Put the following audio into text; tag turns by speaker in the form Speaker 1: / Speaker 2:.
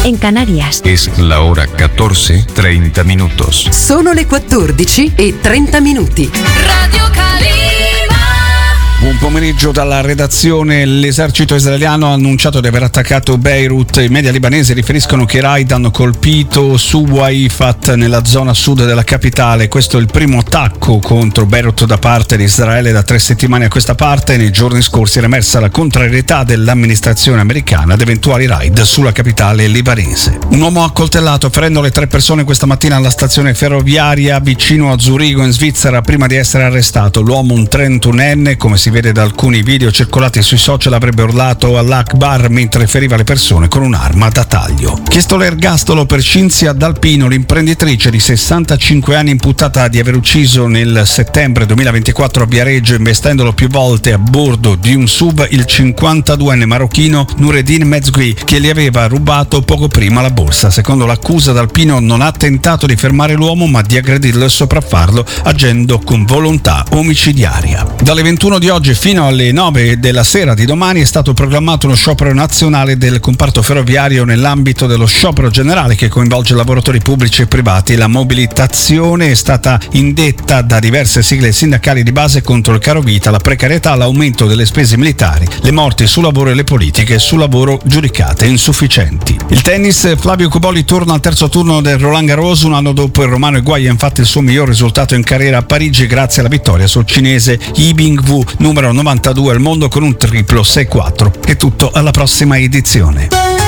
Speaker 1: en Canarias.
Speaker 2: Es la hora 14:30 minutos.
Speaker 3: Sono le 14:30.
Speaker 4: Radio Calima.
Speaker 5: Buon pomeriggio dalla redazione. L'esercito israeliano ha annunciato di aver attaccato Beirut. I media libanesi riferiscono che i raid hanno colpito Suwaifat nella zona sud della capitale. Questo è il primo attacco contro Beirut da parte di Israele da 3 settimane a questa parte. Nei giorni scorsi era emersa la contrarietà dell'amministrazione americana ad eventuali raid sulla capitale libanese. Un uomo ha accoltellato ferendo le 3 persone questa mattina alla stazione ferroviaria vicino a Zurigo in Svizzera prima di essere arrestato. L'uomo, un 31enne, come si vede da alcuni video circolati sui social, avrebbe urlato all'Akbar mentre feriva le persone con un'arma da taglio. Chiesto l'ergastolo per Cinzia D'Alpino, l'imprenditrice di 65 anni imputata di aver ucciso nel settembre 2024 a Viareggio, investendolo più volte a bordo di un sub, il 52enne marocchino Noureddin Mezgui, che gli aveva rubato poco prima la borsa. Secondo l'accusa, D'Alpino non ha tentato di fermare l'uomo ma di aggredirlo e sopraffarlo agendo con volontà omicidiaria. Dalle 21 di oggi fino alle 9 della sera di domani è stato proclamato uno sciopero nazionale del comparto ferroviario nell'ambito dello sciopero generale che coinvolge lavoratori pubblici e privati. La mobilitazione è stata indetta da diverse sigle sindacali di base contro il carovita, la precarietà, l'aumento delle spese militari, le morti sul lavoro e le politiche sul lavoro giudicate insufficienti. Il tennis, Flavio Cobolli torna al terzo turno del Roland Garros. Un anno dopo il romano Higuaín ha infatti il suo miglior risultato in carriera a Parigi grazie alla vittoria sul cinese Yi Bingwu, numero 92 al mondo con un triplo 6-4. È tutto, alla prossima edizione.